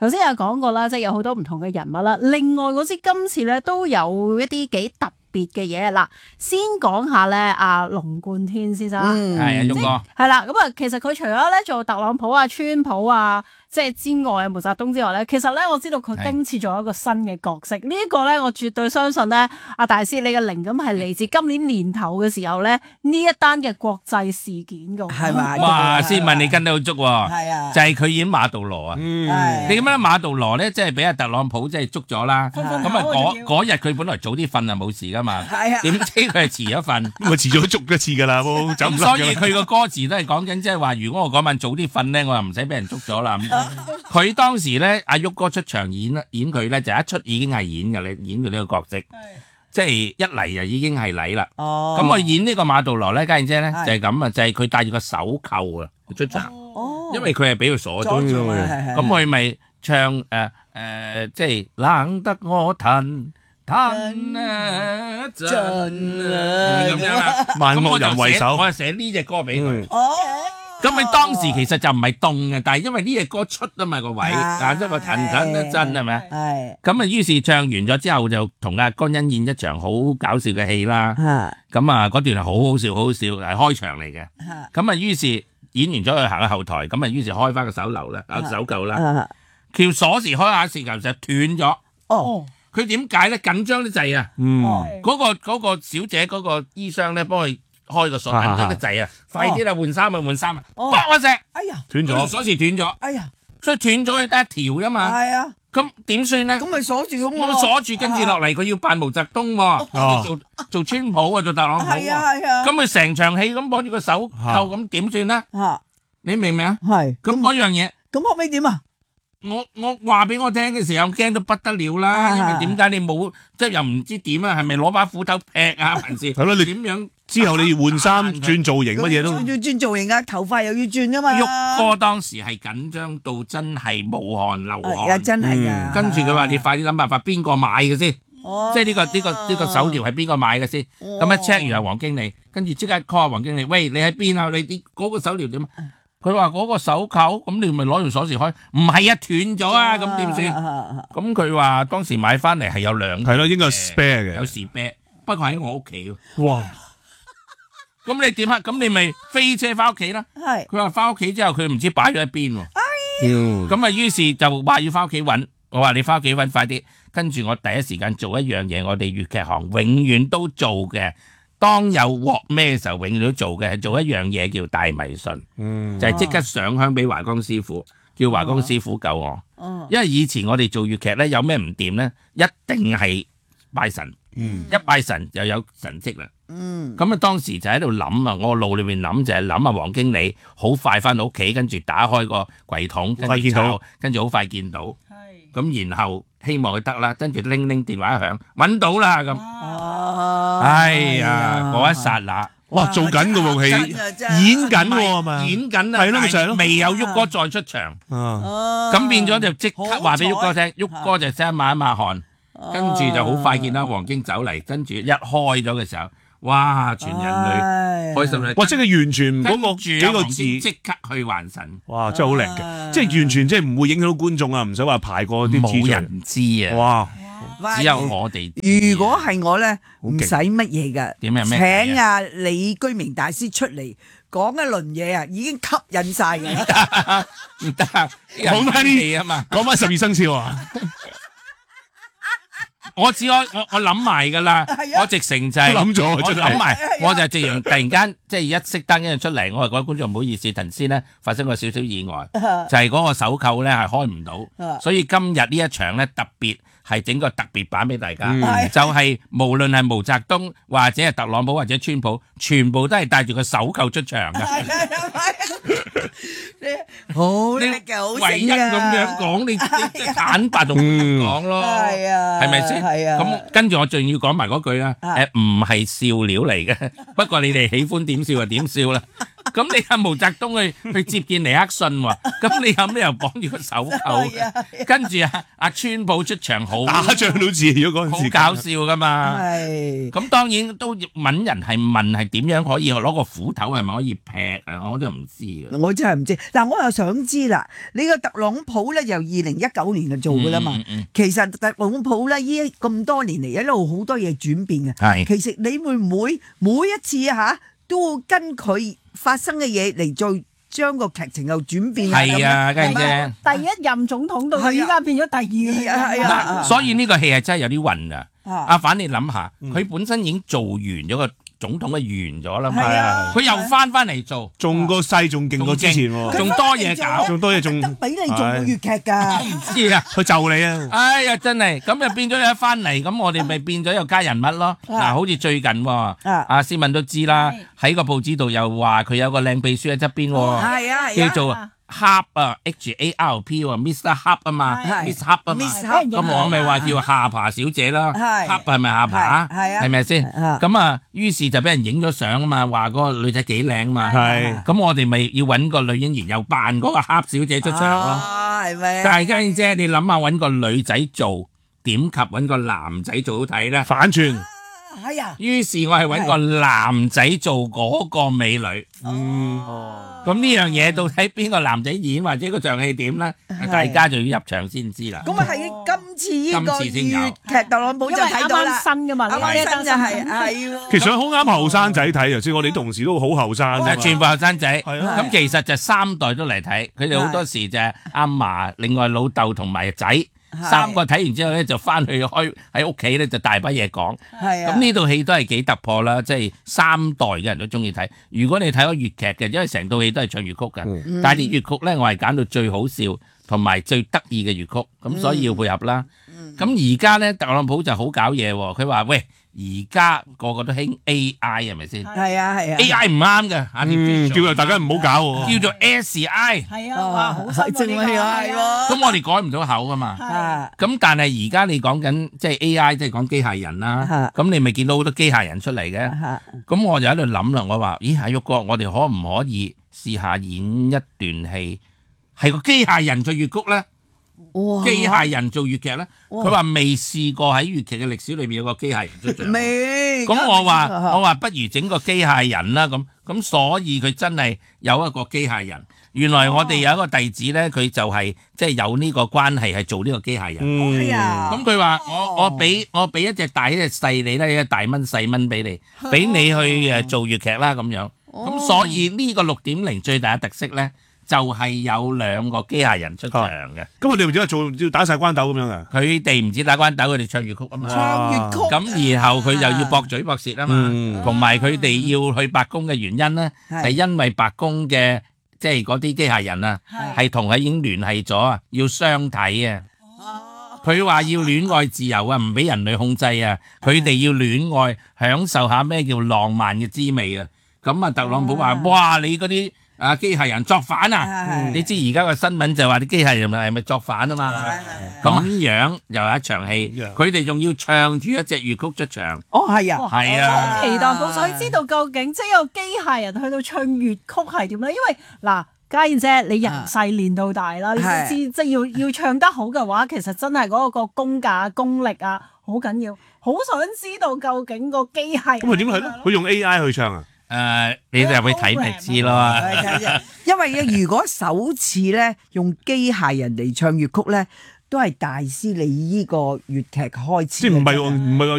頭先有講過啦，即係有好多唔同嘅人物啦。另外嗰支今次咧都有一啲幾特別嘅嘢啦。先講下咧，阿龍貫天先生， 係啊，勇哥係啦。咁啊，其實佢除咗咧做特朗普啊、川普啊，即係之外啊，毛澤東之外咧，其實咧我知道佢今次做一個新嘅角色。呢一個咧，我絕對相信咧，阿大師你嘅靈感係嚟自今年年頭嘅時候咧，呢一單嘅國際事件噶， 係嘛？ 哇！先問你跟得好足喎， 係啊， 就係佢演馬杜羅啊。你咁樣馬杜羅咧，即係俾阿特朗普即係捉咗啦。咁啊嗰日佢本來早啲瞓啊，冇事噶嘛。 係啊， 點知佢係遲咗瞓， 咁啊遲咗捉一次㗎啦，冇走唔甩㗎啦。 所以佢個歌詞都係講緊，即係話如果我嗰晚早啲瞓咧，我又唔使俾人捉咗啦。佢當時咧，阿旭哥出場演佢咧，就一出已經係演㗎，你演佢呢個角色，即係一嚟就已經係禮啦。 哦， 咁我演呢個馬杜羅咧，家燕姐咧就係咁啊，就係佢戴住個手扣啊出場，因為佢係俾佢鎖咗嘅。咁佢咪唱即係冷得我騰啊震啊咁樣啦。 萬惡人為首， 我就寫呢隻歌俾佢。 哦。 咁佢當時其實就唔係凍嘅，但係因為呢隻歌出啊嘛個位，但係因為騰一震係咪？係。咁啊，於是唱完咗之後就同阿江欣演一場好搞笑嘅戲啦。咁啊，嗰段係好好笑，好好笑，係開場嚟嘅。咁啊，於是演完咗佢行去後台，咁啊，於是開翻個手榴啦，手扣啦。條鎖匙開下時球就斷咗。哦。佢點解咧？緊張啲掣啊！嗰個小姐嗰個醫生咧，幫佢開個鎖，緊張啲掣啊！快啲啦，換衫啊，換衫啊！啪一聲， 哎呀， 斷咗， 鎖匙斷咗。 哎呀， 所以斷咗佢得一條啫嘛。係啊。咁點算咧？ 咁咪鎖住咁我鎖住，跟住落嚟佢要扮毛澤東喎，做川普啊，做特朗普。係啊係啊。咁佢成場戲咁綁住個手扣，咁點算咧？你明唔明啊？係。咁嗰樣嘢。 咁後尾點啊？ 我話俾我聽嘅時候，驚到不得了啦！因為點解你冇即係又唔知點啊？係咪攞把斧頭劈啊？還是係咯？你點樣之後你要換衫轉造型乜嘢都要轉造型啊！頭髮又要轉噶嘛！ 旭哥當時係緊張到真係冒汗流汗， 真係㗎。 跟住佢話：你快啲諗辦法，邊個買嘅先？即係呢個手條係邊個買嘅先？咁一 check 完係黃經理，跟住即刻 call 黃經理，喂，你喺邊啊？你啲嗰個手條點啊？佢話嗰個手扣，咁你咪攞條鎖匙開，唔係啊，斷咗啊，咁點算？咁佢話當時買翻嚟係有兩， 係咯，應該有 spare 嘅， 有 spare，不過喺我屋企喎。 哇！ 咁你點啊？咁你咪飛車翻屋企啦。係。佢話翻屋企之後，佢唔知擺咗喺邊喎。咁啊，於是就話要翻屋企揾。我話你翻屋企揾快啲，跟住我第一時間做一樣嘢，我哋粵劇行永遠都做嘅。當有鑊咩嘅時候，永遠都做嘅係做一樣嘢叫大迷信，就係即刻上香俾華光師傅，叫華光師傅救我。因為以前我哋做粵劇咧，有咩唔掂咧，一定係拜神，一拜神就有神蹟啦。咁啊，當時就喺度諗啊，我腦裏面諗就係諗啊，黃經理好快翻到屋企，跟住打開個櫃桶，跟住好快見到，咁然後希望佢得啦，跟住拎電話一響，揾到啦咁。哎呀，嗰一剎那， 哇，做緊個部戲，演緊喎係咪？ 演緊啊， 係咯，咪就係咯， 未有旭哥再出場，咁變咗就即刻話俾旭哥聽，旭哥就先抹一抹汗，跟住就好快見到黃經走嚟，跟住一開咗嘅時候，哇，全人類開心啦！ 哇，即係完全嗰個幾個字， 即刻去還神， 哇，真係好靚嘅，即係完全即係唔會影響到觀眾啊，唔使話排過啲冇人知啊， 哇！ 只有我哋。 如果係我咧，唔使乜嘢㗎。 點啊？ 請阿李居明大師出嚟講一輪嘢啊，已經吸引晒嘅。 唔得，講翻啲嘢啊嘛， 講翻12生肖啊！ 我諗埋㗎啦，我直情就係諗咗， 我諗埋，我就直情突然間即係一熄燈一出嚟，我話各位觀眾唔好意思，頭先咧發生過少少意外，就係嗰個手扣咧係開唔到，所以今日呢一場咧特別。係整個特別版俾大家，就係無論係毛澤東或者係特朗普或者川普，全部都係帶住個手扣出場嘅。 好叻嘅，好唯一咁樣講，你坦白同講咯，係咪先？咁跟住我仲要講埋嗰句啦，唔係笑料嚟嘅，不過你哋喜歡點笑就點笑啦。 咁你阿毛澤東去接見尼克遜喎，咁你有咩又綁住個手扣？跟住阿川普出場好打仗都似咗嗰陣時， 好搞笑噶嘛。 係咁當然都揾人係問係點樣可以攞個斧頭係咪可以劈啊？我都唔知嘅。 我真係唔知。嗱，我又想知啦，你個特朗普咧由2019年就做噶啦嘛。其實特朗普咧依咁多年嚟一路好多嘢轉變嘅。 係其實你會唔會每一次都會跟佢發生嘅嘢嚟再將個劇情又轉變？ 係啊，梗係啫。 第一任總統到依家變咗第二個係啊， 所以呢個戲係真係有啲混啊！阿反你諗下， 嗯佢本身已經做完咗個總統嘅完咗啦嘛， 係啊佢又翻嚟做， 仲個勢仲勁過之前喎， 仲多嘢搞， 仲多嘢仲得俾你做個粵劇㗎。 唔知啊！ 佢就你啊！ 哎呀，真係咁就變咗你一翻嚟，咁我哋咪變咗又加人物咯。嗱，好似最近喎，阿思敏都知啦，喺個報紙度又話佢有個靚秘書喺側邊喎， 係啊， 叫做Harp 啊 HARP 喎 Mr. Harp 啊嘛，Miss Harp 啊嘛， Miss Harp 咁我咪話叫下巴小姐啦係 ，Harp 係咪下巴？ 係啊係咪先？ 啊咁啊，於是就俾人影咗相啊嘛，話嗰個女仔幾靚啊嘛， 係咁我哋咪要揾個女演員又扮嗰個 Harp 小姐出場咯。 係咪啊？ 但係家姐，你諗下揾個女仔做，點及揾個男仔做好睇咧？ 反轉， 係啊， 於是我係揾個男仔做嗰個美女。咁呢樣嘢到底邊個男仔演或者個場戲點咧？大家就要入場先知啦。 咁啊係今次呢個今次先有粵劇特朗普就睇到啦， 新噶嘛， 啱啱新就係喎。 其實好啱後生仔睇，頭先我哋啲同事都好後生㗎嘛， 全部後生仔， 係啊咁其實就三代都嚟睇，佢哋好多時就係阿嫲，另外老豆同埋仔三個睇完之後咧，就翻去開喺屋企咧就大把嘢講。 係啊， 咁呢套戲都係幾突破啦，即係三代嘅人都中意睇。如果你睇咗粵劇嘅，因為成套戲都係唱粵曲嘅，但係啲粵曲咧，我係揀到最好笑同埋最得意嘅粵曲，咁所以要配合啦。咁而家咧，特朗普就好搞嘢喎，佢話喂，而家個個都興 AI 係咪先係啊係啊 ？AI 唔啱嘅， 叫大家唔好搞喎， 叫做 SI。 係啊，哇，好新正係喎， 咁我哋改唔到口噶嘛。 啊咁但係而家你講緊即係 AI，即係講機械人啦。咁你咪見到好多機械人出嚟嘅。咁我就喺度諗啦，我話：咦，阿旭哥，我哋可唔可以試下演一段戲，係個機械人做粵曲咧？ 哇機械人做粵劇咧？佢話未試過喺粵劇嘅歷史裏面有個機械人出場。 未咁我話不如整個機械人啦，咁所以佢真係有一個機械人。原來我哋有一個弟子咧，佢就係即係有呢個關係係做呢個機械人。 係啊， 咁佢話我俾一隻大一隻細你咧，一隻大蚊細蚊俾你，俾你去做粵劇啦咁樣。咁所以呢個6.0最大嘅特色咧，就係有2個機械人出場嘅。 咁我哋唔知要打晒關鬥咁樣啊？ 佢哋唔止打關鬥，佢哋唱粵曲啊嘛。 唱粵曲咁然後佢就要駁嘴駁舌啊嘛，同埋佢哋要去白宮嘅原因咧，係因為白宮嘅即係嗰啲機械人啊，係同佢已經聯繫咗啊，要相睇啊。佢話要戀愛自由啊，唔俾人類控制啊，佢哋要戀愛，享受下咩叫浪漫嘅滋味啊。咁啊，特朗普話：哇，你嗰啲機械人作反啊！你知而家個新聞就話啲機械人係咪作反啊嘛？咁樣又有一場戲，佢哋仲要唱住一隻粵曲出場。 哦係啊， 係啊， 好期待，好想知道究竟即係有機械人去到唱粵曲係點咧？因為嗱，家燕姐你由細練到大啦，你都知即係要唱得好嘅話，其實真係嗰個功架功力啊好緊要，好想知道究竟個機械咁佢點去咧？佢用 AI 去唱啊？ 你哋入去睇咪知咯。 因為如果首次咧用機械人嚟唱粵曲咧，都係大師你呢個粵劇開始。 即係唔係喎，唔係喎。